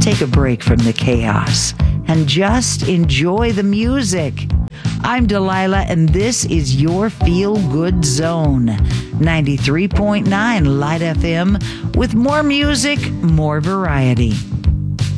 take a break from the chaos and just enjoy the music. I'm Delilah, and this is your Feel Good Zone, 93.9 Light FM, with more music, more variety.